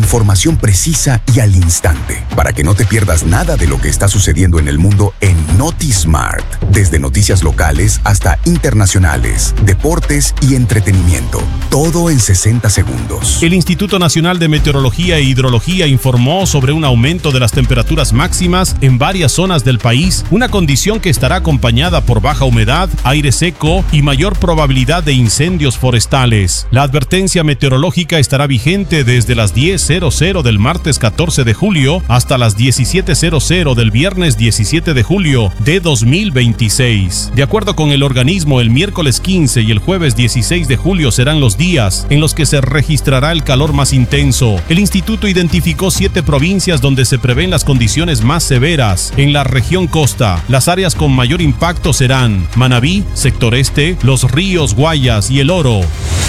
Información precisa y al instante, para que no te pierdas nada de lo que está sucediendo en el mundo en NotiSmart. Desde noticias locales hasta internacionales, deportes y entretenimiento. Todo en 60 segundos. El Instituto Nacional de Meteorología e Hidrología informó sobre un aumento de las temperaturas máximas en varias zonas del país, una condición que estará acompañada por baja humedad, aire seco y mayor probabilidad de incendios forestales. La advertencia meteorológica estará vigente desde las 10:00 del martes 14 de julio hasta las 17:00 del viernes 17 de julio de 2026. De acuerdo con el organismo, el miércoles 15 y el jueves 16 de julio serán los días en los que se registrará el calor más intenso. El instituto identificó 7 provincias donde se prevén las condiciones más severas. En la región costa, las áreas con mayor impacto serán Manabí, sector este, Los Ríos, Guayas y El Oro.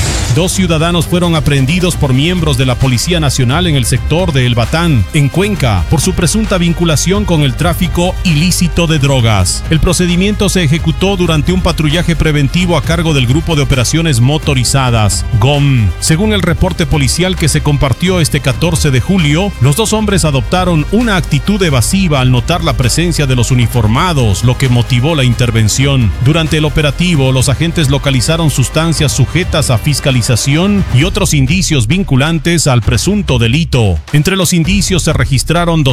2 ciudadanos fueron aprehendidos por miembros de la Policía Nacional en el sector de El Batán, en Cuenca, por su presunta vinculación con el tráfico ilícito de drogas. El procedimiento se ejecutó durante un patrullaje preventivo a cargo del Grupo de Operaciones Motorizadas, GOM. Según el reporte policial que se compartió este 14 de julio, los 2 hombres adoptaron una actitud evasiva al notar la presencia de los uniformados, lo que motivó la intervención. Durante el operativo, los agentes localizaron sustancias sujetas a fiscalización y otros indicios vinculantes al presunto delito. Entre los indicios se registraron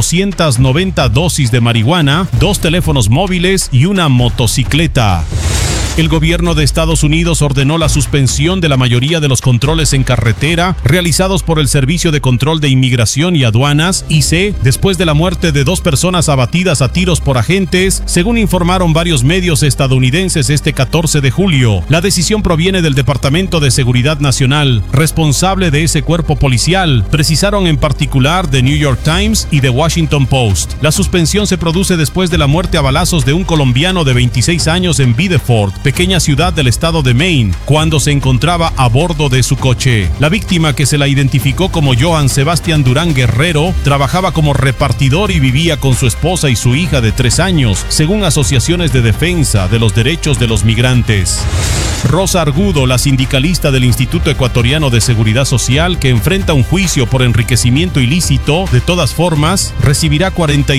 290 dosis de marihuana, 2 teléfonos móviles y una motocicleta. El gobierno de Estados Unidos ordenó la suspensión de la mayoría de los controles en carretera realizados por el Servicio de Control de Inmigración y Aduanas, IC, después de la muerte de 2 personas abatidas a tiros por agentes, según informaron varios medios estadounidenses este 14 de julio. La decisión proviene del Departamento de Seguridad Nacional, responsable de ese cuerpo policial, precisaron en particular The New York Times y The Washington Post. La suspensión se produce después de la muerte a balazos de un colombiano de 26 años en Biddeford, pequeña ciudad del estado de Maine, cuando se encontraba a bordo de su coche. La víctima, que se la identificó como Joan Sebastián Durán Guerrero, trabajaba como repartidor y vivía con su esposa y su hija de 3 años, según asociaciones de defensa de los derechos de los migrantes. Rosa Argudo, la sindicalista del Instituto Ecuatoriano de Seguridad Social, que enfrenta un juicio por enriquecimiento ilícito, de todas formas, recibirá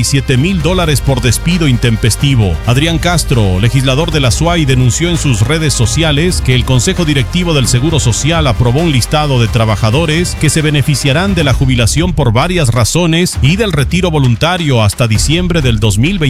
$47,000 por despido intempestivo. Adrián Castro, legislador de la SUAY, denunció en sus redes sociales que el Consejo Directivo del Seguro Social aprobó un listado de trabajadores que se beneficiarán de la jubilación por varias razones y del retiro voluntario hasta diciembre del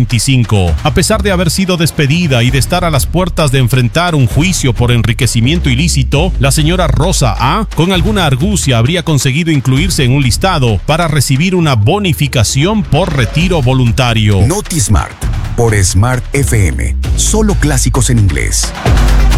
2025. A pesar de haber sido despedida y de estar a las puertas de enfrentar un juicio por enriquecimiento ilícito, la señora Rosa A., con alguna argucia, habría conseguido incluirse en un listado para recibir una bonificación por retiro voluntario. NotiSmart, por Smart FM. Solo clásicos en inglés.